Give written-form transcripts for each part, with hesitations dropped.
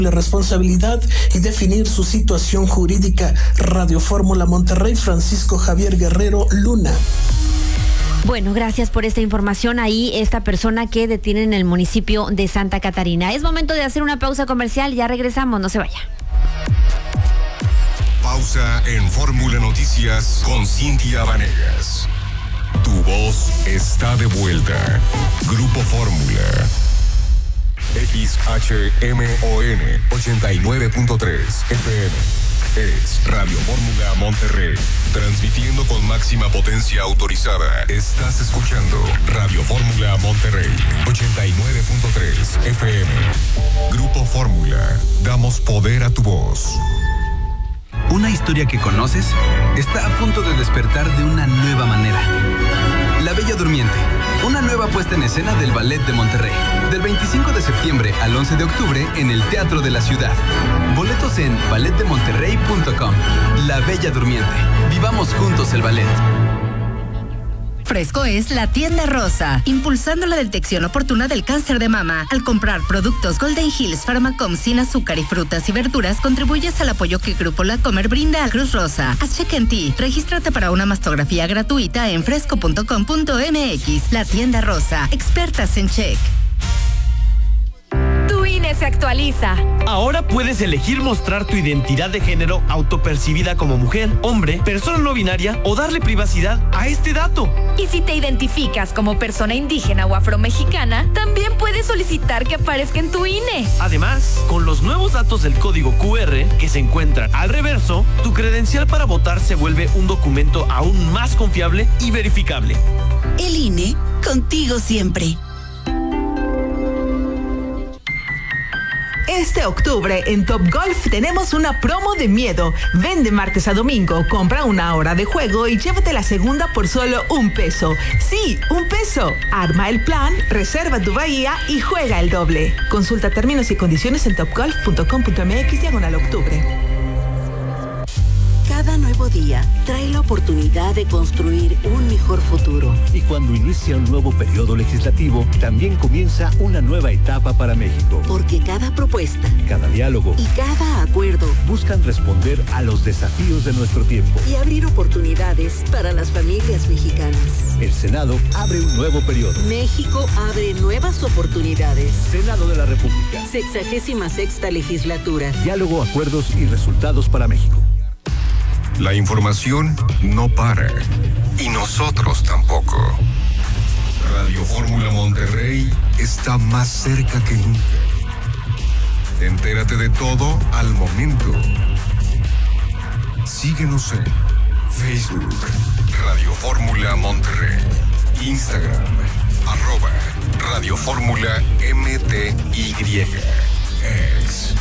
responsabilidad y definir su situación jurídica. Radio Fórmula Monterrey, Francisco Javier Guerrero Luna. Bueno, gracias por esta información. Ahí esta persona que detiene en el municipio de Santa Catarina. Es momento de hacer una pausa comercial. Ya regresamos, no se vaya. Pausa en Fórmula Noticias con Cintia Vanegas. Tu voz está de vuelta. Grupo Fórmula. XHMON 89.3 FM. Es Radio Fórmula Monterrey. Transmitiendo con máxima potencia autorizada. Estás escuchando Radio Fórmula Monterrey 89.3 FM. Grupo Fórmula. Damos poder a tu voz. Una historia que conoces está a punto de despertar de una nueva manera. La Bella Durmiente, una nueva puesta en escena del Ballet de Monterrey. Del 25 de septiembre al 11 de octubre en el Teatro de la Ciudad. Boletos en balletdemonterrey.com. La Bella Durmiente. Vivamos juntos el ballet. Fresco es la tienda rosa, impulsando la detección oportuna del cáncer de mama. Al comprar productos Golden Hills Pharmacom sin azúcar y frutas y verduras, contribuyes al apoyo que Grupo La Comer brinda a Cruz Rosa. Haz check en ti. Regístrate para una mastografía gratuita en fresco.com.mx. La tienda rosa, expertas en check. Tu INE se actualiza. Ahora puedes elegir mostrar tu identidad de género autopercibida como mujer, hombre, persona no binaria o darle privacidad a este dato. Y si te identificas como persona indígena o afromexicana, también puedes solicitar que aparezca en tu INE. Además, con los nuevos datos del código QR que se encuentran al reverso, tu credencial para votar se vuelve un documento aún más confiable y verificable. El INE, contigo siempre. Este octubre en Top Golf tenemos una promo de miedo. Vende martes a domingo, compra una hora de juego y llévate la segunda por solo $1. Sí, $1. Arma el plan, reserva tu bahía y juega el doble. Consulta términos y condiciones en topgolf.com.mx/octubre. Cada nuevo día trae la oportunidad de construir un mejor futuro. Y cuando inicia un nuevo periodo legislativo, también comienza una nueva etapa para México. Porque cada propuesta, cada diálogo y cada acuerdo buscan responder a los desafíos de nuestro tiempo y abrir oportunidades para las familias mexicanas. El Senado abre un nuevo periodo. México abre nuevas oportunidades. Senado de la República. 66ª legislatura. Diálogo, acuerdos y resultados para México. La información no para. Y nosotros tampoco. Radio Fórmula Monterrey está más cerca que nunca. Entérate de todo al momento. Síguenos en Facebook, Radio Fórmula Monterrey, Instagram, @Radio Fórmula MTY, ex,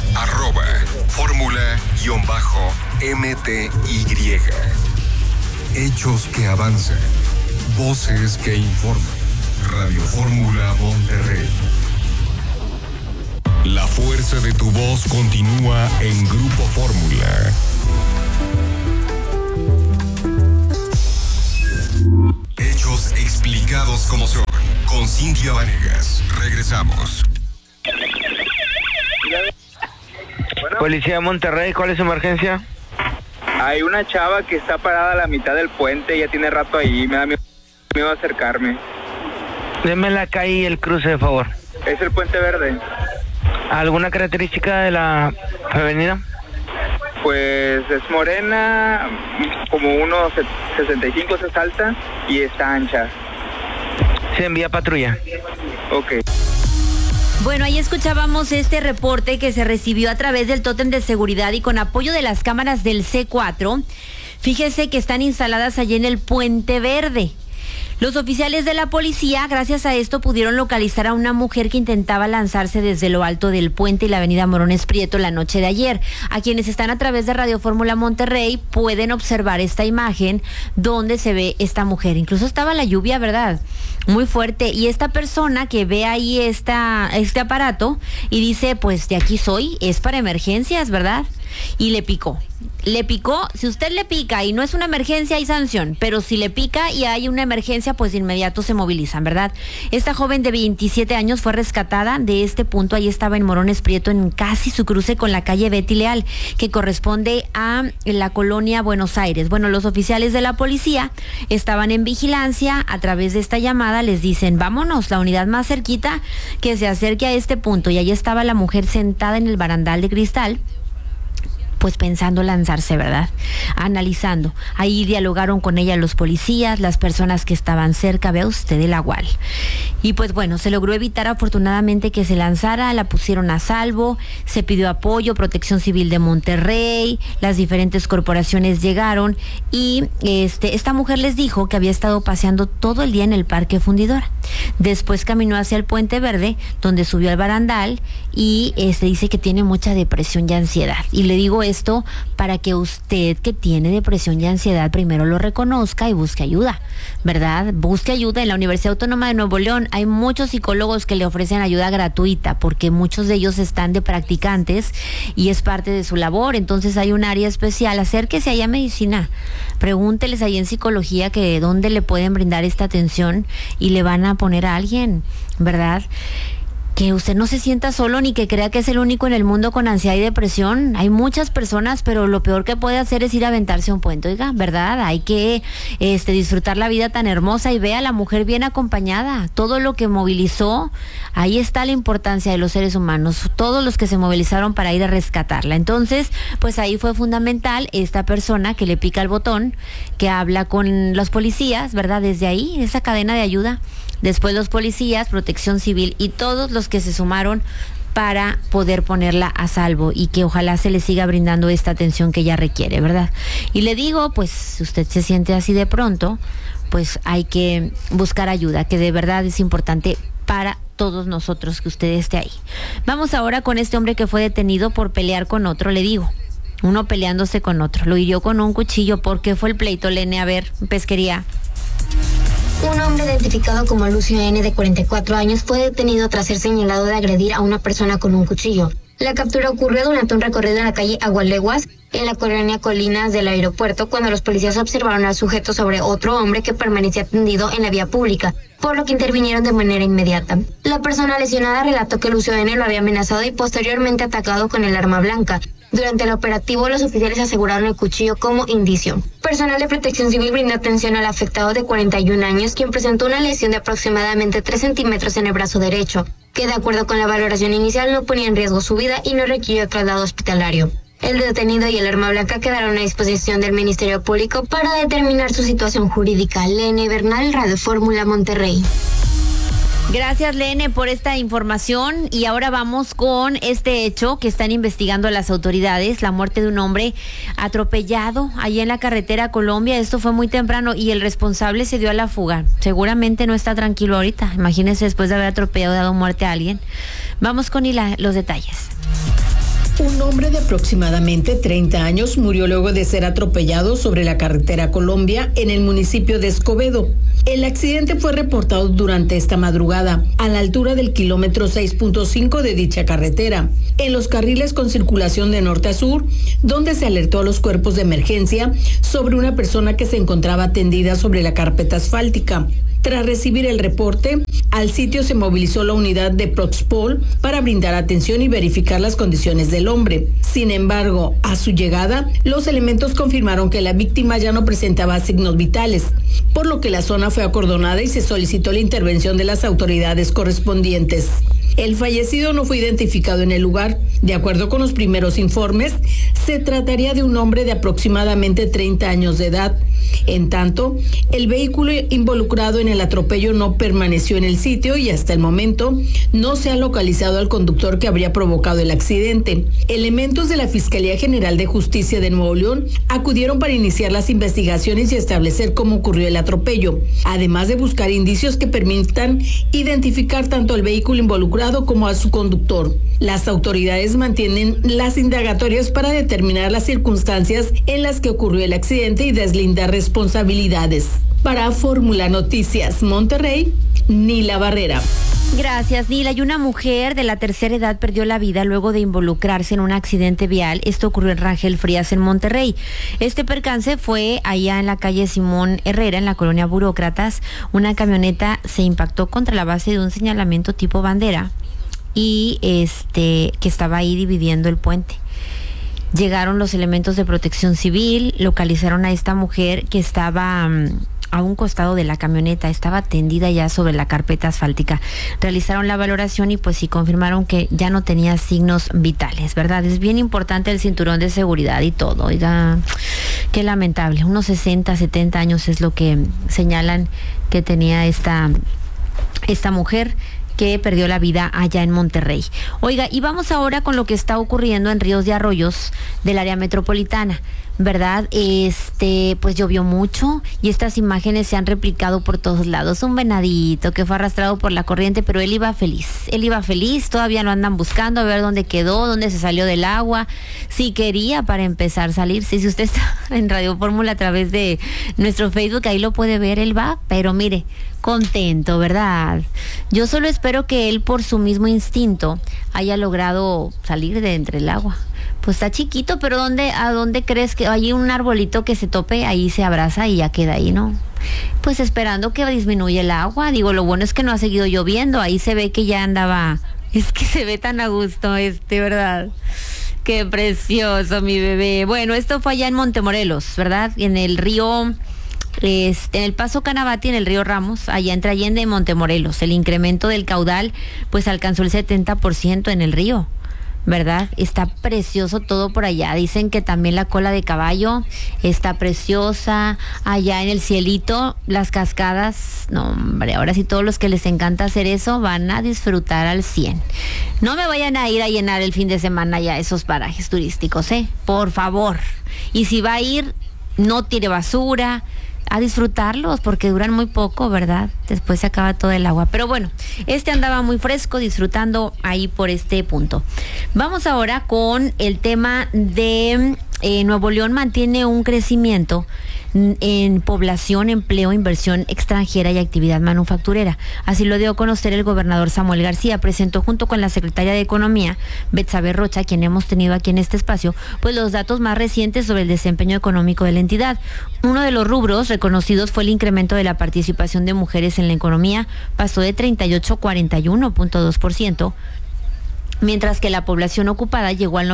@Fórmula_MTY. Hechos que avanzan, voces que informan. Radio Fórmula Monterrey. La fuerza de tu voz continúa en Grupo Fórmula. Hechos explicados como son. Con Cintia Vanegas. Regresamos. Policía de Monterrey, ¿cuál es su emergencia? Hay una chava que está parada a la mitad del puente, ya tiene rato ahí, me da miedo acercarme. Deme la calle y el cruce, de favor. Es el Puente Verde. ¿Alguna característica de la avenida? Pues es morena, como unos 65 es alta y está ancha. Se envía patrulla. Ok. Bueno, ahí escuchábamos este reporte que se recibió a través del tótem de seguridad y con apoyo de las cámaras del C4. Fíjese que están instaladas allí en el Puente Verde. Los oficiales de la policía, gracias a esto, pudieron localizar a una mujer que intentaba lanzarse desde lo alto del puente y la avenida Morones Prieto la noche de ayer. A quienes están a través de Radio Fórmula Monterrey pueden observar esta imagen donde se ve esta mujer. Incluso estaba la lluvia, ¿verdad? Muy fuerte. Y esta persona que ve ahí este aparato y dice, pues de aquí soy, es para emergencias, ¿verdad? y le picó. Si usted le pica y no es una emergencia, hay sanción, pero si le pica y hay una emergencia, pues de inmediato se movilizan, ¿verdad? Esta joven de 27 años fue rescatada de este punto, ahí estaba en Morones Prieto, en casi su cruce con la calle Betty Leal, que corresponde a la colonia Buenos Aires. Bueno, los oficiales de la policía estaban en vigilancia, a través de esta llamada les dicen, vámonos, la unidad más cerquita que se acerque a este punto, y ahí estaba la mujer sentada en el barandal de cristal, pues pensando lanzarse, ¿verdad? Analizando. Ahí dialogaron con ella los policías, las personas que estaban cerca, vea usted el agual. Y pues bueno, se logró evitar afortunadamente que se lanzara, la pusieron a salvo, se pidió apoyo, Protección Civil de Monterrey, las diferentes corporaciones llegaron y esta mujer les dijo que había estado paseando todo el día en el Parque Fundidora. Después caminó hacia el Puente Verde, donde subió al barandal y dice que tiene mucha depresión y ansiedad. Y le digo esto para que usted que tiene depresión y ansiedad primero lo reconozca y busque ayuda, ¿verdad? Busque ayuda. En la Universidad Autónoma de Nuevo León hay muchos psicólogos que le ofrecen ayuda gratuita porque muchos de ellos están de practicantes y es parte de su labor. Entonces hay un área especial. Acérquese allá a medicina, pregúnteles ahí en psicología que dónde le pueden brindar esta atención y le van a poner a alguien, ¿verdad? Que usted no se sienta solo ni que crea que es el único en el mundo con ansiedad y depresión. Hay muchas personas, pero lo peor que puede hacer es ir a aventarse a un puente, oiga, ¿verdad? Hay que disfrutar la vida tan hermosa y vea a la mujer bien acompañada. Todo lo que movilizó, ahí está la importancia de los seres humanos, todos los que se movilizaron para ir a rescatarla. Entonces, pues ahí fue fundamental esta persona que le pica el botón, que habla con los policías, ¿verdad? Desde ahí, esa cadena de ayuda. Después los policías, Protección Civil y todos los que se sumaron para poder ponerla a salvo y que ojalá se le siga brindando esta atención que ella requiere, ¿verdad? Y le digo, pues si usted se siente así de pronto, pues hay que buscar ayuda, que de verdad es importante para todos nosotros que usted esté ahí. Vamos ahora con este hombre que fue detenido por pelear con otro, le digo. Uno peleándose con otro, lo hirió con un cuchillo. ¿Por qué fue el pleito, Lene? A ver, Pesquería. Un hombre identificado como Lucio N., de 44 años, fue detenido tras ser señalado de agredir a una persona con un cuchillo. La captura ocurrió durante un recorrido en la calle Agualeguas, en la colonia Colinas del aeropuerto, cuando los policías observaron al sujeto sobre otro hombre que permanecía tendido en la vía pública, por lo que intervinieron de manera inmediata. La persona lesionada relató que Lucio N. lo había amenazado y posteriormente atacado con el arma blanca. Durante el operativo, los oficiales aseguraron el cuchillo como indicio. Personal de Protección Civil brindó atención al afectado de 41 años, quien presentó una lesión de aproximadamente 3 centímetros en el brazo derecho, que de acuerdo con la valoración inicial no ponía en riesgo su vida y no requirió traslado hospitalario. El detenido y el arma blanca quedaron a disposición del Ministerio Público para determinar su situación jurídica. Lene Bernal, Radio Fórmula, Monterrey. Gracias, Lene, por esta información. Y ahora vamos con este hecho que están investigando las autoridades, la muerte de un hombre atropellado allí en la carretera Colombia. Esto fue muy temprano y el responsable se dio a la fuga. Seguramente no está tranquilo ahorita. Imagínense, después de haber atropellado, dado muerte a alguien. Vamos con los detalles. Un hombre de aproximadamente 30 años murió luego de ser atropellado sobre la carretera Colombia en el municipio de Escobedo. El accidente fue reportado durante esta madrugada, a la altura del kilómetro 6.5 de dicha carretera, en los carriles con circulación de norte a sur, donde se alertó a los cuerpos de emergencia sobre una persona que se encontraba tendida sobre la carpeta asfáltica. Tras recibir el reporte, al sitio se movilizó la unidad de Proxpol para brindar atención y verificar las condiciones del hombre. Sin embargo, a su llegada, los elementos confirmaron que la víctima ya no presentaba signos vitales, por lo que la zona fue acordonada y se solicitó la intervención de las autoridades correspondientes. El fallecido no fue identificado en el lugar. De acuerdo con los primeros informes, se trataría de un hombre de aproximadamente 30 años de edad. En tanto, el vehículo involucrado en el atropello no permaneció en el sitio y hasta el momento no se ha localizado al conductor que habría provocado el accidente. Elementos de la Fiscalía General de Justicia de Nuevo León acudieron para iniciar las investigaciones y establecer cómo ocurrió el atropello, además de buscar indicios que permitan identificar tanto al vehículo involucrado como a su conductor. Las autoridades mantienen las indagatorias para determinar las circunstancias en las que ocurrió el accidente y deslindar responsabilidades. Para Fórmula Noticias Monterrey, Nila Barrera. Gracias, Nila. Y una mujer de la tercera edad perdió la vida luego de involucrarse en un accidente vial. Esto ocurrió en Rangel Frías, en Monterrey. Este percance fue allá en la calle Simón Herrera, en la colonia Burócratas. Una camioneta se impactó contra la base de un señalamiento tipo bandera y que estaba ahí dividiendo el puente. Llegaron los elementos de protección civil, localizaron a esta mujer que estaba a un costado de la camioneta, estaba tendida ya sobre la carpeta asfáltica. Realizaron la valoración y pues sí confirmaron que ya no tenía signos vitales, ¿verdad? Es bien importante el cinturón de seguridad y todo. Oiga, qué lamentable. Unos 60, 70 años es lo que señalan que tenía esta mujer que perdió la vida allá en Monterrey. Oiga, y vamos ahora con lo que está ocurriendo en ríos y arroyos del área metropolitana, ¿verdad? Pues llovió mucho y estas imágenes se han replicado por todos lados. Un venadito que fue arrastrado por la corriente, pero él iba feliz, todavía lo andan buscando a ver dónde quedó, dónde se salió del agua, si quería para empezar a salir. Si usted está en Radio Fórmula a través de nuestro Facebook, ahí lo puede ver, él va, pero mire, contento, ¿verdad? Yo solo espero que él por su mismo instinto haya logrado salir de entre el agua. Pues está chiquito, pero ¿a dónde crees que hay un arbolito que se tope? Ahí se abraza y ya queda ahí, ¿no? Pues esperando que disminuya el agua. Digo, lo bueno es que no ha seguido lloviendo. Ahí se ve que ya andaba. Es que se ve tan a gusto ¿verdad? Qué precioso, mi bebé. Bueno, esto fue allá en Montemorelos, ¿verdad? En el río... en el Paso Canabati, en el río Ramos, allá entre Allende y Montemorelos. El incremento del caudal pues alcanzó el 70% en el río, ¿verdad? Está precioso todo por allá. Dicen que también la cola de caballo está preciosa. Allá en el cielito, las cascadas, no hombre, ahora sí todos los que les encanta hacer eso van a disfrutar al 100. No me vayan a ir a llenar el fin de semana ya esos parajes turísticos, por favor. Y si va a ir, no tire basura, a disfrutarlos porque duran muy poco, ¿verdad? Después se acaba todo el agua. Pero bueno, andaba muy fresco, disfrutando ahí por este punto. Vamos ahora con el tema de Nuevo León. Mantiene un crecimiento en población, empleo, inversión extranjera y actividad manufacturera. Así lo dio a conocer el gobernador Samuel García. Presentó junto con la secretaria de Economía, Betsabe Rocha, quien hemos tenido aquí en este espacio, pues los datos más recientes sobre el desempeño económico de la entidad. Uno de los rubros reconocidos fue el incremento de la participación de mujeres en la economía, pasó de 38 a 41.2%. Mientras que la población ocupada llegó al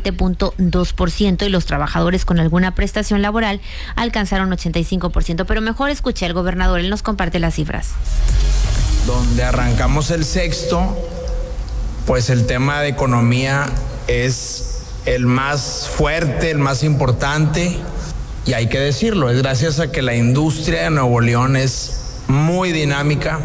97.2% y los trabajadores con alguna prestación laboral alcanzaron 85%. Pero mejor escuché al gobernador, él nos comparte las cifras. Donde arrancamos el sexto, pues el tema de economía es el más fuerte, el más importante, y hay que decirlo, es gracias a que la industria de Nuevo León es muy dinámica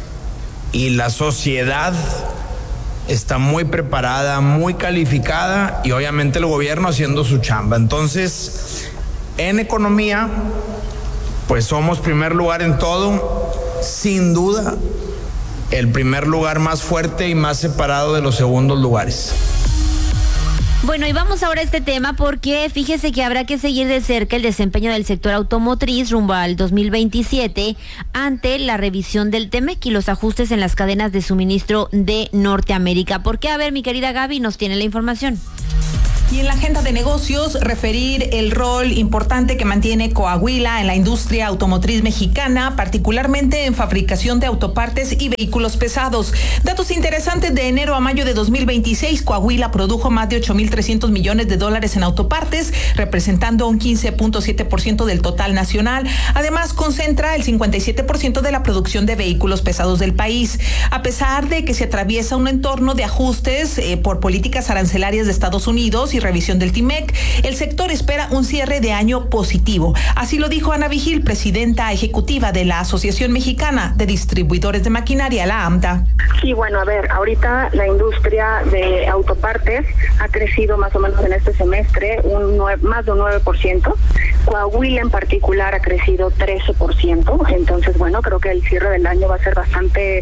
y la sociedad está muy preparada, muy calificada y obviamente el gobierno haciendo su chamba. Entonces, en economía, pues somos primer lugar en todo, sin duda, el primer lugar más fuerte y más separado de los segundos lugares. Bueno, y vamos ahora a este tema porque fíjese que habrá que seguir de cerca el desempeño del sector automotriz rumbo al 2027 ante la revisión del TEMEC y los ajustes en las cadenas de suministro de Norteamérica. ¿Por qué? A ver, mi querida Gaby nos tiene la información. Y en la agenda de negocios, referir el rol importante que mantiene Coahuila en la industria automotriz mexicana, particularmente en fabricación de autopartes y vehículos pesados. Datos interesantes: de enero a mayo de 2026, Coahuila produjo más de 8.300 millones de dólares en autopartes, representando un 15.7% del total nacional. Además, concentra el 57% de la producción de vehículos pesados del país. A pesar de que se atraviesa un entorno de ajustes por políticas arancelarias de Estados Unidos y revisión del TIMEC, el sector espera un cierre de año positivo. Así lo dijo Ana Vigil, presidenta ejecutiva de la Asociación Mexicana de Distribuidores de Maquinaria, la AMDA. Sí, bueno, a ver, ahorita la industria de autopartes ha crecido más o menos en este semestre más de un 9%. Coahuila en particular ha crecido 13%. Entonces, bueno, creo que el cierre del año va a ser bastante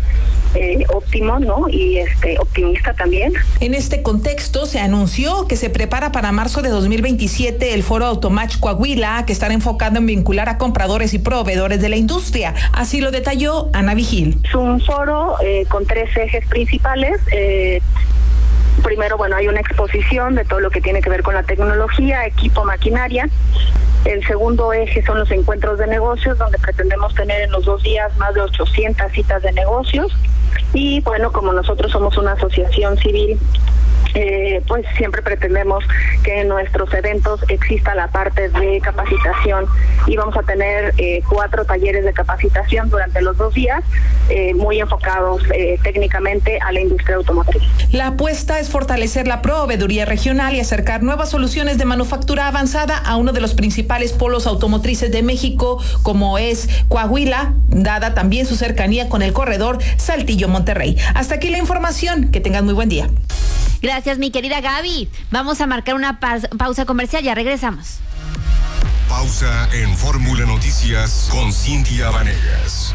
óptimo, ¿no? Y optimista también. En este contexto se anunció que se prepara para marzo de 2027 el foro Automatch Coahuila, que estará enfocado en vincular a compradores y proveedores de la industria. Así lo detalló Ana Vigil. Es un foro con 3 ejes principales. Primero, hay una exposición de todo lo que tiene que ver con la tecnología, equipo, maquinaria. El segundo eje son los encuentros de negocios, donde pretendemos tener en los 2 días más de 800 citas de negocios. Y como nosotros somos una asociación civil, pues siempre pretendemos que en nuestros eventos exista la parte de capacitación, y vamos a tener 4 talleres de capacitación durante los 2 días, muy enfocados técnicamente a la industria automotriz. La apuesta es fortalecer la proveeduría regional y acercar nuevas soluciones de manufactura avanzada a uno de los principales polos automotrices de México, como es Coahuila, dada también su cercanía con el corredor Saltillo-Monterrey. Hasta aquí la información. Que tengan muy buen día. Gracias, mi querida Gaby. Vamos a marcar una pausa comercial, ya regresamos. Pausa en Fórmula Noticias con Cintia Vanegas.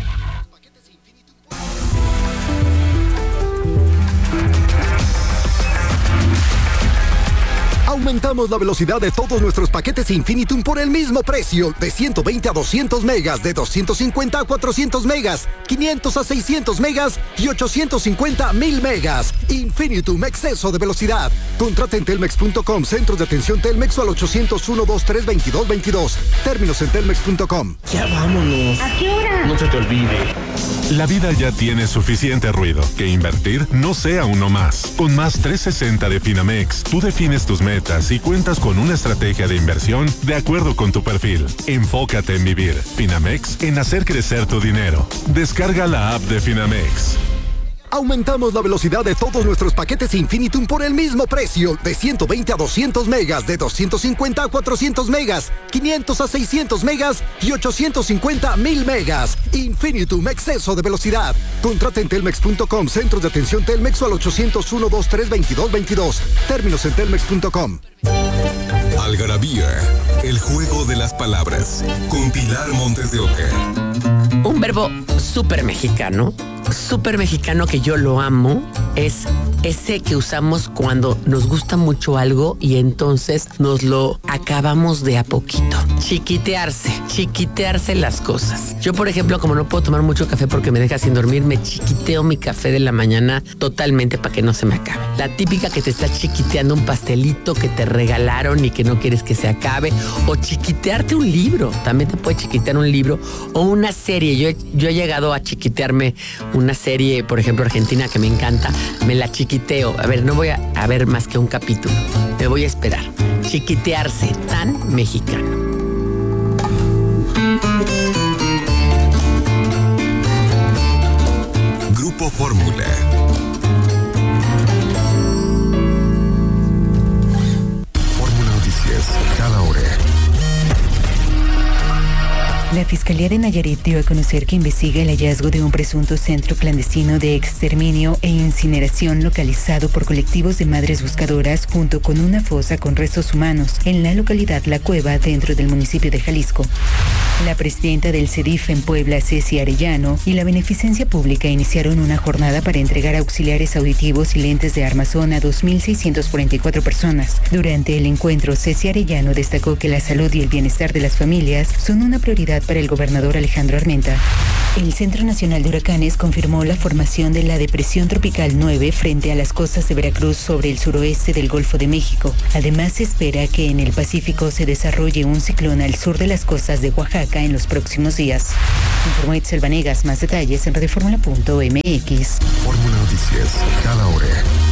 Aumentamos la velocidad de todos nuestros paquetes Infinitum por el mismo precio, de 120 a 200 megas, de 250 a 400 megas, 500 a 600 megas y 850 a 1000 megas. Infinitum, exceso de velocidad. Contrata en telmex.com, centros de atención Telmex, o al 801-2322-22. Términos en telmex.com. Ya vámonos. ¿A qué hora? No se te olvide. La vida ya tiene suficiente ruido, que invertir no sea uno más. Con Más 360 de Finamex, tú defines tus metas y cuentas con una estrategia de inversión de acuerdo con tu perfil. Enfócate en vivir. Finamex, en hacer crecer tu dinero. Descarga la app de Finamex. Aumentamos la velocidad de todos nuestros paquetes Infinitum por el mismo precio, de 120 a 200 megas, de 250 a 400 megas, 500 a 600 megas y 850 a 1000 megas. Infinitum, exceso de velocidad. Contrata en telmex.com, centros de atención Telmex, o al 801-2322-22. Términos en telmex.com. Algarabía, el juego de las palabras, con Pilar Montes de Oca. Un verbo súper mexicano que yo lo amo, es ese que usamos cuando nos gusta mucho algo y entonces nos lo acabamos de a poquito. Chiquitearse las cosas. Yo, por ejemplo, como no puedo tomar mucho café porque me deja sin dormir, me chiquiteo mi café de la mañana totalmente para que no se me acabe. La típica que te está chiquiteando un pastelito que te regalaron y que no quieres que se acabe, o chiquitearte un libro. También te puede chiquitear un libro o una serie. Yo he llegado a chiquitearme una serie, por ejemplo, argentina, que me encanta. Me la chiquiteo. A ver, no voy a ver más que un capítulo. Me voy a esperar. Chiquitearse, tan mexicano. Grupo Fórmula. Fórmula Noticias, cada hora. La Fiscalía de Nayarit dio a conocer que investiga el hallazgo de un presunto centro clandestino de exterminio e incineración localizado por colectivos de madres buscadoras junto con una fosa con restos humanos en la localidad La Cueva, dentro del municipio de Jalisco. La presidenta del CEDIF en Puebla, Ceci Arellano, y la Beneficencia Pública iniciaron una jornada para entregar auxiliares auditivos y lentes de armazón a 2.644 personas. Durante el encuentro, Ceci Arellano destacó que la salud y el bienestar de las familias son una prioridad para el gobernador Alejandro Armenta. El Centro Nacional de Huracanes confirmó la formación de la Depresión Tropical 9 frente a las costas de Veracruz sobre el suroeste del Golfo de México. Además, se espera que en el Pacífico se desarrolle un ciclón al sur de las costas de Oaxaca en los próximos días. Informó Itzel Vanegas. Más detalles en radioformula.mx. Fórmula Noticias, cada hora.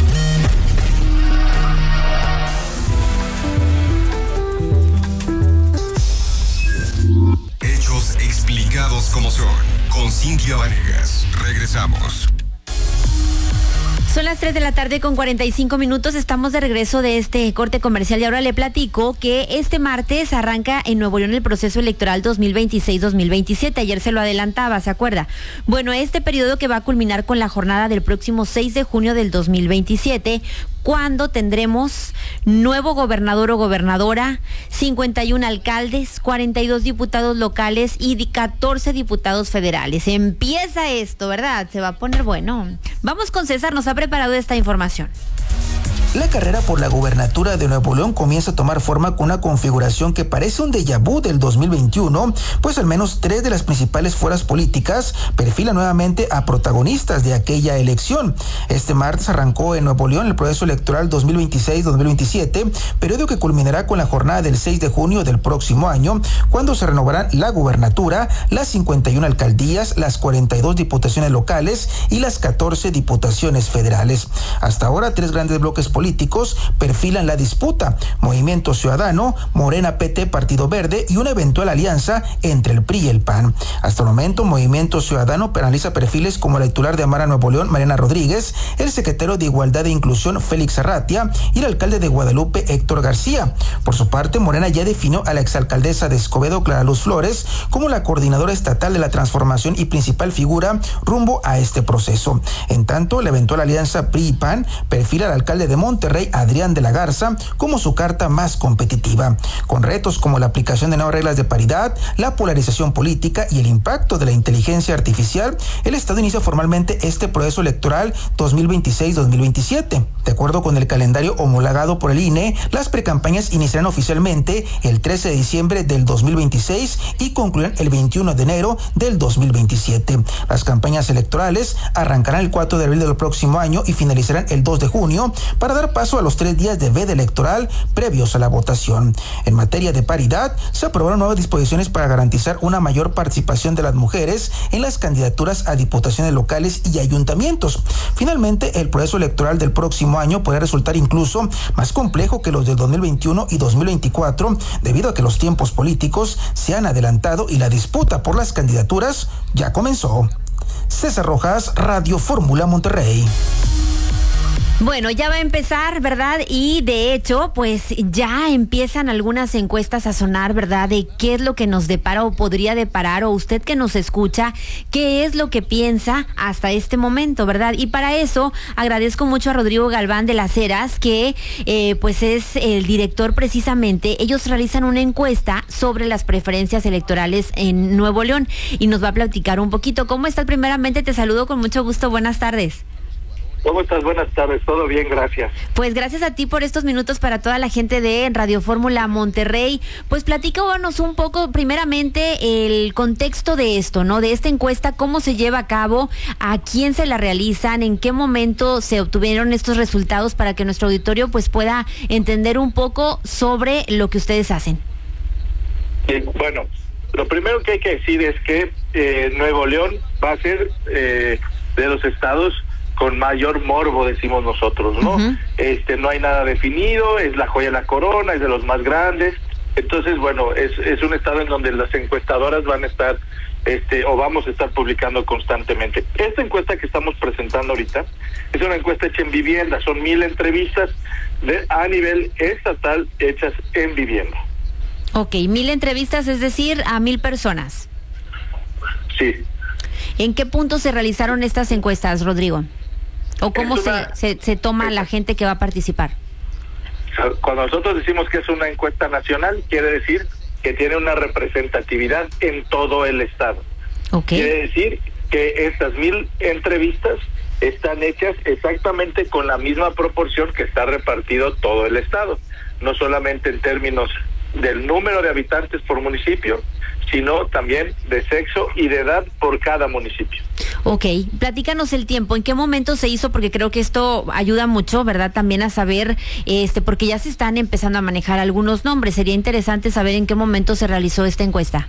Hechos explicados como son, con Cintia Vanegas. Regresamos. Son las 3 de la tarde con 45 minutos. Estamos de regreso de este corte comercial y ahora le platico que este martes arranca en Nuevo León el proceso electoral 2026-2027. Ayer se lo adelantaba, ¿se acuerda? Bueno, este periodo que va a culminar con la jornada del próximo 6 de junio del 2027, cuando tendremos nuevo gobernador o gobernadora, 51 alcaldes, 42 diputados locales y 14 diputados federales. Empieza esto, ¿verdad? Se va a poner bueno. Vamos con César, nos ha preparado esta información. La carrera por la gubernatura de Nuevo León comienza a tomar forma con una configuración que parece un déjà vu del 2021, pues al menos 3 de las principales fuerzas políticas perfilan nuevamente a protagonistas de aquella elección. Este martes arrancó en Nuevo León el proceso electoral 2026-2027, periodo que culminará con la jornada del 6 de junio del próximo año, cuando se renovarán la gubernatura, las 51 alcaldías, las 42 diputaciones locales y las 14 diputaciones federales. Hasta ahora, 3 grandes bloques políticos perfilan la disputa: Movimiento Ciudadano, Morena, PT, Partido Verde y una eventual alianza entre el PRI y el PAN. Hasta el momento, Movimiento Ciudadano analiza perfiles como la titular de Amara Nuevo León, Mariana Rodríguez, el secretario de Igualdad e Inclusión, Félix Arratia, y el alcalde de Guadalupe, Héctor García. Por su parte, Morena ya definió a la exalcaldesa de Escobedo, Clara Luz Flores, como la coordinadora estatal de la transformación y principal figura rumbo a este proceso. En tanto, la eventual alianza PRI y PAN perfila al alcalde de Monterrey, Adrián de la Garza, como su carta más competitiva. Con retos como la aplicación de nuevas reglas de paridad, la polarización política y el impacto de la inteligencia artificial, el Estado inicia formalmente este proceso electoral 2026-2027. De acuerdo con el calendario homologado por el INE, las precampañas iniciarán oficialmente el 13 de diciembre del 2026 y concluirán el 21 de enero del 2027. Las campañas electorales arrancarán el 4 de abril del próximo año y finalizarán el 2 de junio para dar paso a los 3 días de veda electoral previos a la votación. En materia de paridad, se aprobaron nuevas disposiciones para garantizar una mayor participación de las mujeres en las candidaturas a diputaciones locales y ayuntamientos. Finalmente, el proceso electoral del próximo año podría resultar incluso más complejo que los del 2021 y 2024, debido a que los tiempos políticos se han adelantado y la disputa por las candidaturas ya comenzó. César Rojas, Radio Fórmula, Monterrey. Bueno, ya va a empezar, ¿verdad? Y de hecho, pues ya empiezan algunas encuestas a sonar, ¿verdad? De qué es lo que nos depara o podría deparar, o usted que nos escucha, qué es lo que piensa hasta este momento, ¿verdad? Y para eso agradezco mucho a Rodrigo Galván de Las Heras, que pues es el director precisamente. Ellos realizan una encuesta sobre las preferencias electorales en Nuevo León y nos va a platicar un poquito. ¿Cómo estás? Primeramente te saludo con mucho gusto, buenas tardes. ¿Cómo estás? Buenas tardes, todo bien, gracias. Pues gracias a ti por estos minutos para toda la gente de Radio Fórmula Monterrey. Pues platícanos un poco, primeramente, el contexto de esto, ¿no? De esta encuesta, cómo se lleva a cabo, a quién se la realizan, en qué momento se obtuvieron estos resultados para que nuestro auditorio pues pueda entender un poco sobre lo que ustedes hacen. Bueno, lo primero que hay que decir es que Nuevo León va a ser de los estados con mayor morbo, decimos nosotros, ¿no? Uh-huh. No hay nada definido, es la joya de la corona, es de los más grandes. Entonces, bueno, es un estado en donde las encuestadoras van a estar, o vamos a estar publicando constantemente. Esta encuesta que estamos presentando ahorita es una encuesta hecha en vivienda, son 1,000 entrevistas a nivel estatal hechas en vivienda. Ok, 1,000 entrevistas, es decir, a 1,000 personas. Sí. ¿En qué punto se realizaron estas encuestas, Rodrigo? ¿O cómo se toma la gente que va a participar? Cuando nosotros decimos que es una encuesta nacional, quiere decir que tiene una representatividad en todo el estado. Okay. Quiere decir que estas 1,000 entrevistas están hechas exactamente con la misma proporción que está repartido todo el estado. No solamente en términos del número de habitantes por municipio, sino también de sexo y de edad por cada municipio. Ok, platícanos el tiempo, ¿en qué momento se hizo? Porque creo que esto ayuda mucho, ¿verdad? También a saber, porque ya se están empezando a manejar algunos nombres. Sería interesante saber en qué momento se realizó esta encuesta.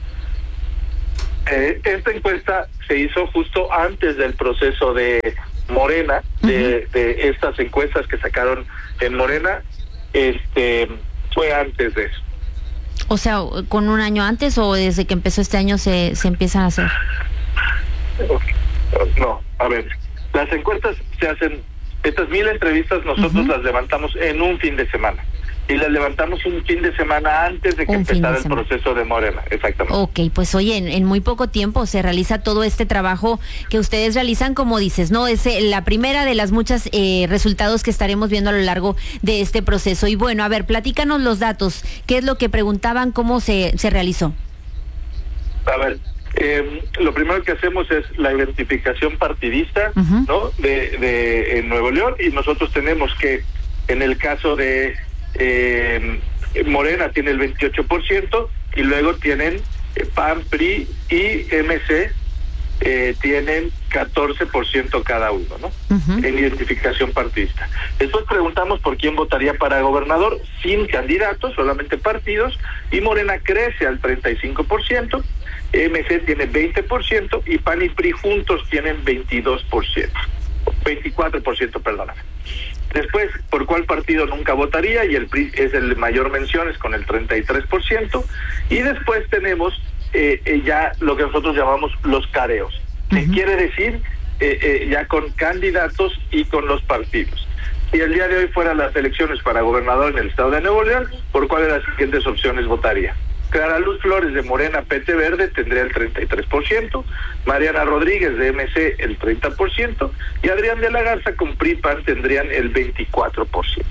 Esta encuesta se hizo justo antes del proceso de Morena, de estas encuestas que sacaron en Morena, fue antes de eso. O sea, ¿con un año antes o desde que empezó este año se empiezan a hacer? No, a ver, las encuestas se hacen, estas 1,000 entrevistas nosotros las levantamos en un fin de semana. y las levantamos un fin de semana antes de que empezara el proceso de Morena, exactamente. Ok, pues oye, en muy poco tiempo se realiza todo este trabajo que ustedes realizan, como dices, ¿no? Es la primera de las muchas resultados que estaremos viendo a lo largo de este proceso. Y bueno, a ver, platícanos los datos. ¿Qué es lo que preguntaban? ¿Cómo se realizó? A ver, lo primero que hacemos es la identificación partidista, ¿no? De Nuevo León, y nosotros tenemos que, en el caso de Morena tiene el 28%, y luego tienen PAN, PRI y MC tienen 14% cada uno, ¿no? En identificación partidista. Después preguntamos por quién votaría para gobernador, sin candidatos, solamente partidos, y Morena crece al 35%, MC tiene 20% y PAN y PRI juntos tienen 24%, perdóname. Después, ¿por cuál partido nunca votaría? Y el PRI es el mayor menciones con el 33%. Y después tenemos ya lo que nosotros llamamos los careos, que quiere decir ya con candidatos y con los partidos. Si el día de hoy fueran las elecciones para gobernador en el estado de Nuevo León, ¿por cuál de las siguientes opciones votaría? Clara Luz Flores de Morena, PT Verde, tendría el 33%, Mariana Rodríguez de MC el 30%, y Adrián de la Garza con PRI-PAN tendrían el 24%.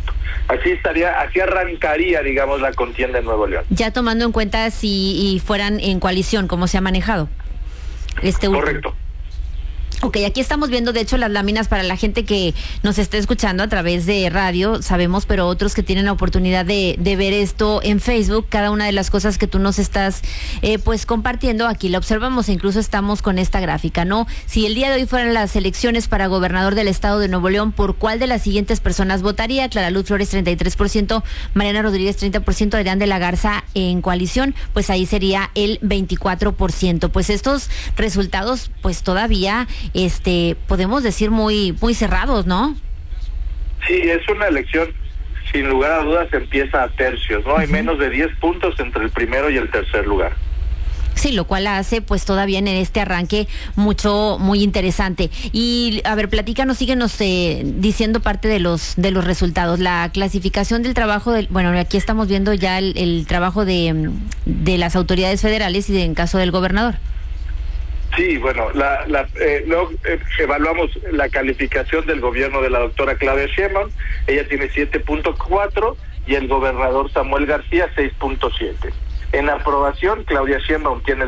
Así arrancaría, digamos, la contienda en Nuevo León. Ya tomando en cuenta si fueran en coalición, ¿cómo se ha manejado? Correcto. Ok, aquí estamos viendo, de hecho, las láminas para la gente que nos está escuchando a través de radio, sabemos, pero otros que tienen la oportunidad de ver esto en Facebook, cada una de las cosas que tú nos estás pues compartiendo, aquí la observamos e incluso estamos con esta gráfica, ¿no? Si el día de hoy fueran las elecciones para gobernador del estado de Nuevo León, ¿por cuál de las siguientes personas votaría? Clara Luz Flores 33%, Mariana Rodríguez 30%, Adrián de la Garza en coalición, pues ahí sería el 24%. Pues estos resultados, pues todavía podemos decir muy cerrados, ¿no? Sí, es una elección, sin lugar a dudas, empieza a tercios, ¿no? Hay menos de 10 puntos entre el primero y el tercer lugar. Sí, lo cual hace pues todavía en este arranque muy interesante. Y a ver, platícanos, síguenos diciendo parte de los resultados. La clasificación del trabajo, bueno, aquí estamos viendo ya el trabajo de las autoridades federales y en caso del gobernador. Sí, bueno, luego evaluamos la calificación del gobierno de la doctora Claudia Sheinbaum. Ella tiene 7.4 y el gobernador Samuel García 6.7. En aprobación, Claudia Sheinbaum tiene el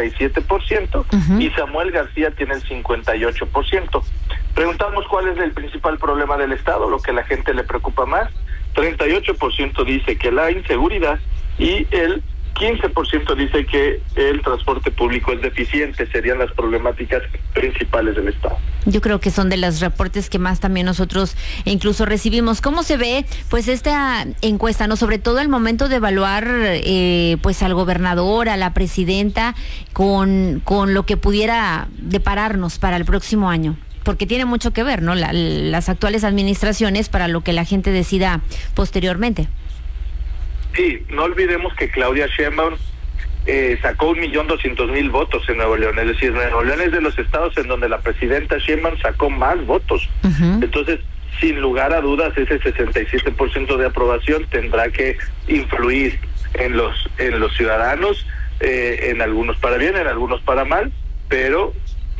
67% y Samuel García tiene el 58%. Preguntamos cuál es el principal problema del Estado, lo que a la gente le preocupa más. 38% dice que la inseguridad y el 15% dice que el transporte público es deficiente, serían las problemáticas principales del Estado. Yo creo que son de los reportes que más también nosotros incluso recibimos. ¿Cómo se ve pues esta encuesta, no? Sobre todo al momento de evaluar pues al gobernador, a la presidenta, con lo que pudiera depararnos para el próximo año. Porque tiene mucho que ver, ¿no? Las actuales administraciones para lo que la gente decida posteriormente. Sí, no olvidemos que Claudia Sheinbaum sacó 1.200.000 votos en Nuevo León, es decir, Nuevo León es de los estados en donde la presidenta Sheinbaum sacó más votos. Entonces, sin lugar a dudas, ese 67% de aprobación tendrá que influir en los ciudadanos, en algunos para bien, en algunos para mal, pero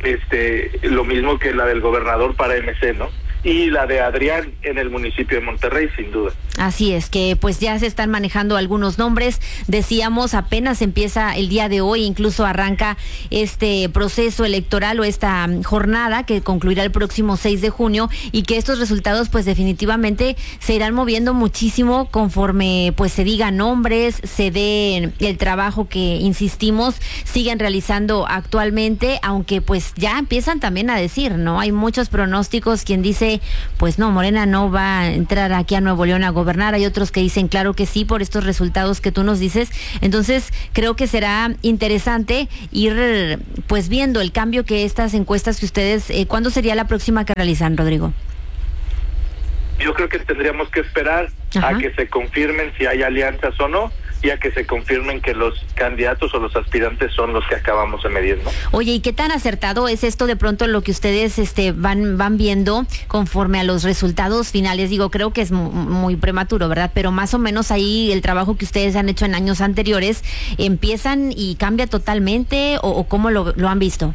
lo mismo que la del gobernador para MC, ¿no? Y la de Adrián en el municipio de Monterrey, sin duda. Así es, que pues ya se están manejando algunos nombres, decíamos, apenas empieza el día de hoy, incluso arranca este proceso electoral o esta jornada que concluirá el próximo 6 de junio y que estos resultados pues definitivamente se irán moviendo muchísimo conforme pues se digan nombres, se dé el trabajo que, insistimos, siguen realizando actualmente, aunque pues ya empiezan también a decir, ¿no? Hay muchos pronósticos, quien dice pues no, Morena no va a entrar aquí a Nuevo León a gobernar, hay otros que dicen claro que sí por estos resultados que tú nos dices, entonces creo que será interesante ir pues viendo el cambio que estas encuestas que ustedes, ¿cuándo sería la próxima que realizan, Rodrigo? Yo creo que tendríamos que esperar a que se confirmen si hay alianzas o no. y a que se confirmen que los candidatos o los aspirantes son los que acabamos de medir, ¿no? Oye, ¿y qué tan acertado es esto de pronto lo que ustedes van viendo conforme a los resultados finales? Digo, creo que es muy prematuro, ¿verdad? Pero más o menos ahí el trabajo que ustedes han hecho en años anteriores, ¿empiezan y cambia totalmente o cómo lo han visto?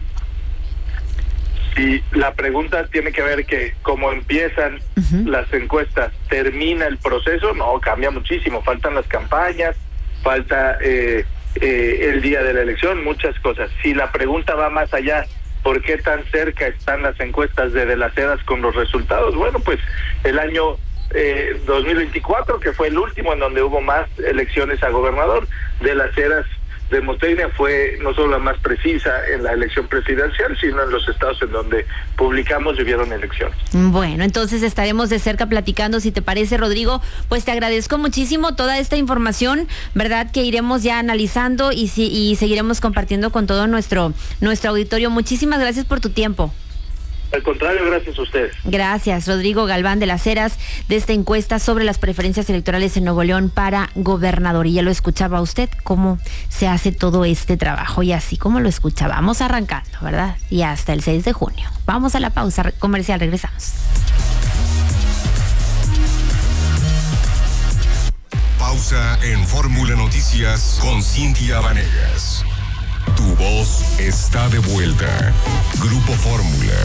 Y la pregunta tiene que ver que como empiezan las encuestas, ¿termina el proceso? No, cambia muchísimo, faltan las campañas, falta el día de la elección, muchas cosas. Si la pregunta va más allá, ¿por qué tan cerca están las encuestas de las Heras con los resultados? Bueno, pues el año 2024, que fue el último en donde hubo más elecciones a gobernador, de las Heras de Motelia fue no solo la más precisa en la elección presidencial, sino en los estados en donde publicamos y hubieron elecciones. Bueno, entonces estaremos de cerca platicando, si te parece, Rodrigo. Pues te agradezco muchísimo toda esta información, ¿verdad? Que iremos ya analizando y seguiremos compartiendo con todo nuestro auditorio. Muchísimas gracias por tu tiempo. Al contrario, gracias a ustedes. Gracias, Rodrigo Galván de las Heras, de esta encuesta sobre las preferencias electorales en Nuevo León para gobernador. Y ya lo escuchaba usted, cómo se hace todo este trabajo. Y así como lo escuchaba, vamos arrancando, ¿verdad? Y hasta el 6 de junio. Vamos a la pausa comercial, regresamos. Pausa en Fórmula Noticias con Cintia Vanegas. Tu voz está de vuelta. Grupo Fórmula.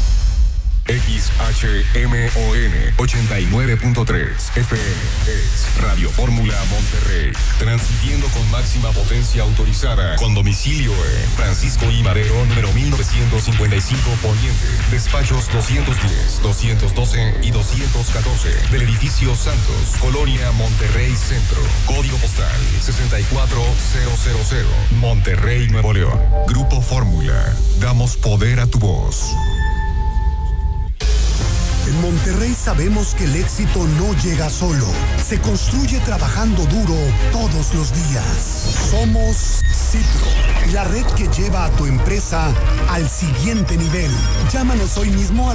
XHMON 89.3 FM es Radio Fórmula Monterrey, transmitiendo con máxima potencia autorizada, con domicilio en Francisco I. Madero, número 1955 Poniente, despachos 210, 212 y 214 del edificio Santos, Colonia Monterrey Centro, código postal 64000, Monterrey, Nuevo León. Grupo Fórmula, damos poder a tu voz. En Monterrey sabemos que el éxito no llega solo, se construye trabajando duro todos los días. Somos Citro, la red que lleva a tu empresa al siguiente nivel. Llámanos hoy mismo al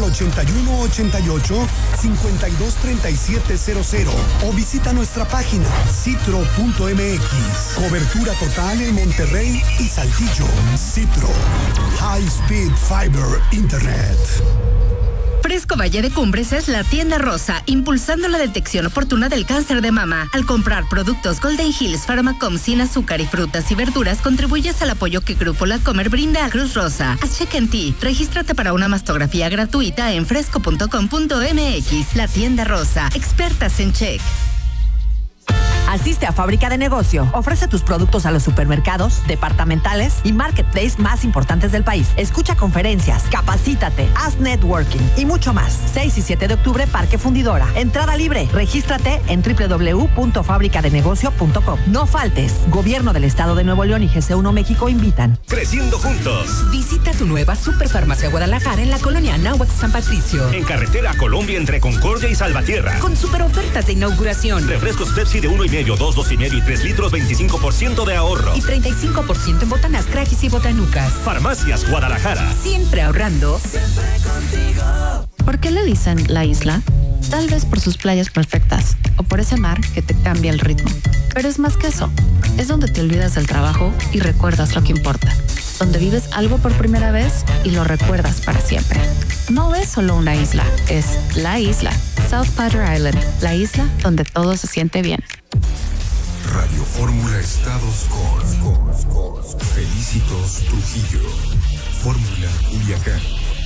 8188-523700 o visita nuestra página citro.mx. Cobertura total en Monterrey y Saltillo. Citro, High Speed Fiber Internet. Fresco Valle de Cumbres es la tienda rosa, impulsando la detección oportuna del cáncer de mama. Al comprar productos Golden Hills Pharmacom sin azúcar y frutas y verduras, contribuyes al apoyo que Grupo La Comer brinda a Cruz Rosa. Haz check en ti. Regístrate para una mastografía gratuita en fresco.com.mx. La tienda rosa, expertas en check. Asiste a Fábrica de Negocio. Ofrece tus productos a los supermercados, departamentales y marketplace más importantes del país. Escucha conferencias, capacítate, haz networking y mucho más. 6 y 7 de octubre, Parque Fundidora. Entrada libre. Regístrate en www.fabricadenegocio.com. No faltes. Gobierno del Estado de Nuevo León y GC1 México invitan. Creciendo juntos. Visita tu nueva Superfarmacia Guadalajara en la colonia Anáhuac San Patricio. En carretera Colombia entre Concordia y Salvatierra. Con super ofertas de inauguración. Refrescos Pepsi de 1,5, 2, 2,5 y 3 litros, 25% de ahorro. Y 35% en botanas, craquis y botanucas. Farmacias Guadalajara. Siempre ahorrando. Siempre contigo. ¿Por qué le dicen la isla? Tal vez por sus playas perfectas o por ese mar que te cambia el ritmo. Pero es más que eso. Es donde te olvidas del trabajo y recuerdas lo que importa. Donde vives algo por primera vez y lo recuerdas para siempre. No es solo una isla, es la isla. South Padre Island, la isla donde todo se siente bien. Radio Fórmula Estados con Felicitos Trujillo. Fórmula Culiacán.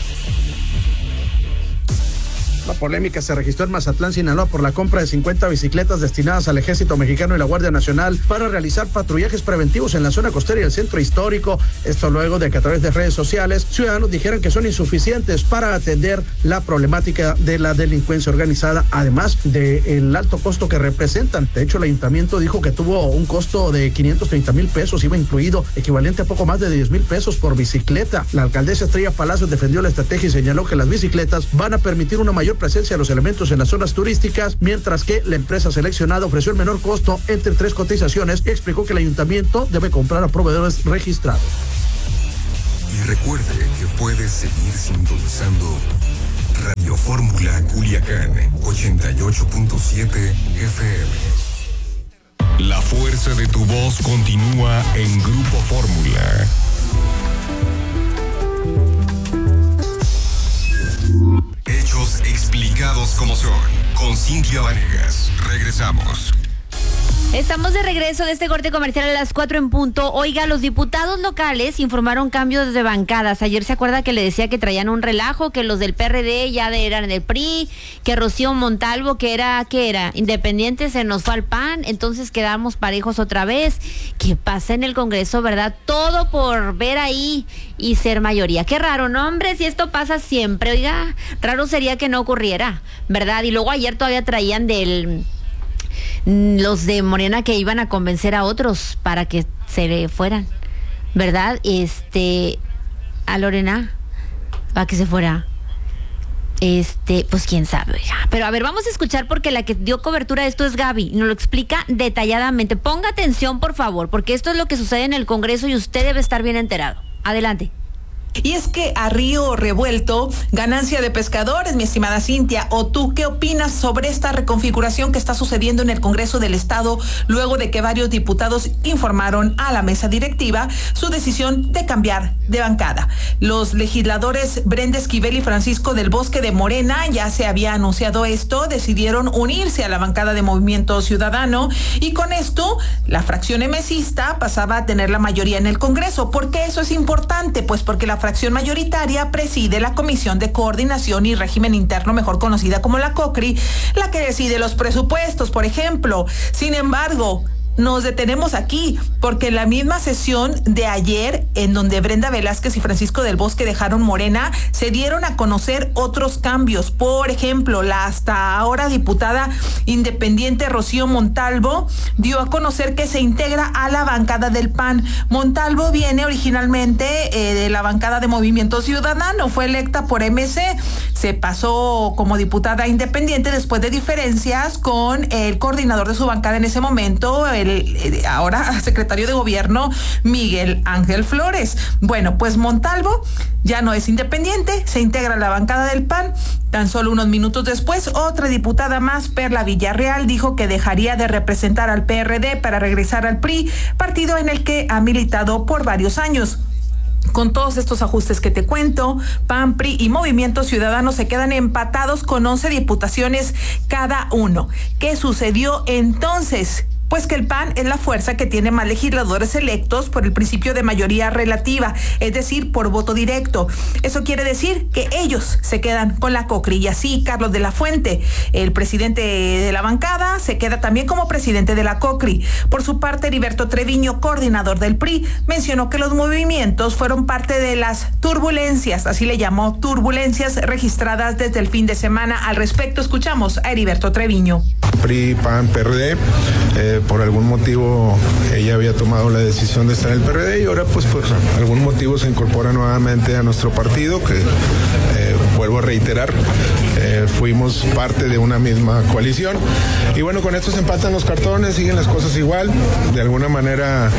La polémica se registró en Mazatlán, Sinaloa, por la compra de 50 bicicletas destinadas al Ejército Mexicano y la Guardia Nacional para realizar patrullajes preventivos en la zona costera y el centro histórico. Esto luego de que a través de redes sociales ciudadanos dijeran que son insuficientes para atender la problemática de la delincuencia organizada, además del alto costo que representan. De hecho, el ayuntamiento dijo que tuvo un costo de 530,000 pesos, iba incluido, equivalente a poco más de 10,000 pesos por bicicleta. La alcaldesa Estrella Palacios defendió la estrategia y señaló que las bicicletas van a permitir una mayor presencia de los elementos en las zonas turísticas, mientras que la empresa seleccionada ofreció el menor costo entre 3 cotizaciones y explicó que el ayuntamiento debe comprar a proveedores registrados. Y recuerde que puede seguir sintonizando Radio Fórmula Culiacán 88.7 FM. La fuerza de tu voz continúa en Grupo Fórmula. Hechos explicados como son. Con Cintia Vanegas. Regresamos. Estamos de regreso de este corte comercial a las 4 en punto. Oiga, los diputados locales informaron cambios de bancadas. Ayer se acuerda que le decía que traían un relajo, que los del PRD ya eran del PRI, que Rocío Montalvo, que era independiente, se nos fue al PAN, entonces quedamos parejos otra vez. ¿Qué pasa en el Congreso, verdad? Todo por ver ahí y ser mayoría. Qué raro, ¿no, hombre? Si esto pasa siempre, oiga, raro sería que no ocurriera, ¿verdad? Y luego ayer todavía traían los de Morena que iban a convencer a otros para que se fueran, ¿verdad? A Lorena, para que se fuera. Pues quién sabe, oiga. Pero a ver, vamos a escuchar porque la que dio cobertura a esto es Gaby, nos lo explica detalladamente. Ponga atención, por favor, porque esto es lo que sucede en el Congreso y usted debe estar bien enterado. Adelante. Y es que a río revuelto, ganancia de pescadores, mi estimada Cintia. ¿O tú qué opinas sobre esta reconfiguración que está sucediendo en el Congreso del Estado luego de que varios diputados informaron a la mesa directiva su decisión de cambiar de bancada? Los legisladores Brenda Esquivel y Francisco del Bosque de Morena, ya se había anunciado esto, decidieron unirse a la bancada de Movimiento Ciudadano y con esto la fracción emesista pasaba a tener la mayoría en el Congreso. ¿Por qué eso es importante? Pues porque la fracción mayoritaria preside la Comisión de Coordinación y Régimen Interno, mejor conocida como la COCRI, la que decide los presupuestos, por ejemplo. Sin embargo, nos detenemos aquí porque en la misma sesión de ayer, en donde Brenda Velázquez y Francisco del Bosque dejaron Morena, se dieron a conocer otros cambios. Por ejemplo, la hasta ahora diputada independiente Rocío Montalvo dio a conocer que se integra a la bancada del PAN. Montalvo viene originalmente de la bancada de Movimiento Ciudadano, fue electa por MC, se pasó como diputada independiente después de diferencias con el coordinador de su bancada en ese momento, ahora secretario de Gobierno, Miguel Ángel Flores. Bueno, pues Montalvo ya no es independiente, se integra a la bancada del PAN. Tan solo unos minutos después, otra diputada más, Perla Villarreal, dijo que dejaría de representar al PRD para regresar al PRI, partido en el que ha militado por varios años. Con todos estos ajustes que te cuento, PAN, PRI y Movimiento Ciudadano se quedan empatados con 11 diputaciones cada uno. ¿Qué sucedió entonces? Pues que el PAN es la fuerza que tiene más legisladores electos por el principio de mayoría relativa, es decir, por voto directo. Eso quiere decir que ellos se quedan con la COCRI y así Carlos de la Fuente, el presidente de la bancada, se queda también como presidente de la COCRI. Por su parte, Heriberto Treviño, coordinador del PRI, mencionó que los movimientos fueron parte de las turbulencias, así le llamó, turbulencias registradas desde el fin de semana. Al respecto, escuchamos a Heriberto Treviño. PRI, PAN, PRD, por algún motivo ella había tomado la decisión de estar en el PRD y ahora pues por algún motivo se incorpora nuevamente a nuestro partido que vuelvo a reiterar, fuimos parte de una misma coalición y bueno, con esto se empatan los cartones, siguen las cosas igual, de alguna manera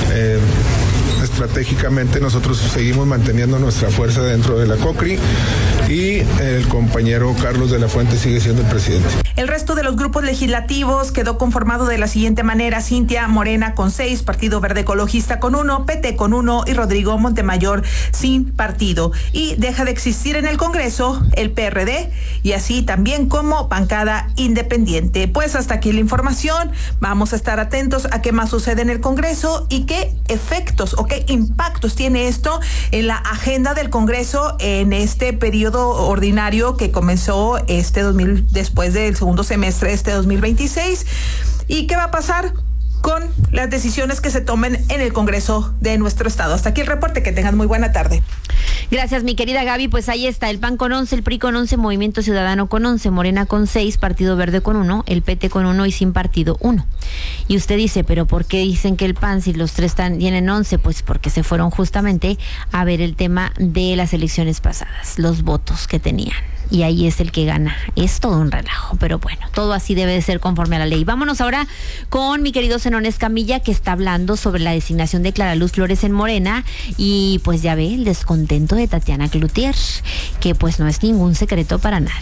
estratégicamente nosotros seguimos manteniendo nuestra fuerza dentro de la COCRI y el compañero Carlos de la Fuente sigue siendo el presidente. El resto de los grupos legislativos quedó conformado de la siguiente manera: Cintia: Morena con 6, Partido Verde Ecologista con 1, PT con 1 y Rodrigo Montemayor sin partido. Y deja de existir en el Congreso el PRD y así también como bancada independiente. Pues hasta aquí la información. Vamos a estar atentos a qué más sucede en el Congreso y qué efectos o qué impactos tiene esto en la agenda del Congreso en este periodo ordinario que comenzó después del segundo semestre de 2026. ¿Y qué va a pasar con las decisiones que se tomen en el Congreso de nuestro estado? Hasta aquí el reporte, que tengan muy buena tarde. Gracias, mi querida Gaby. Pues ahí está, el PAN con 11, el PRI con 11, Movimiento Ciudadano con 11, Morena con 6, Partido Verde con 1, el PT con 1 y sin partido 1. Y usted dice, ¿pero por qué dicen que el PAN, si los tres tienen 11? Pues porque se fueron justamente a ver el tema de las elecciones pasadas, los votos que tenían. Y ahí es el que gana. Es todo un relajo, pero bueno, todo así debe de ser conforme a la ley. Vámonos ahora con mi querido Zenón Escamilla, que está hablando sobre la designación de Clara Luz Flores en Morena y pues ya ve el descontento de Tatiana Cloutier, que pues no es ningún secreto para nadie.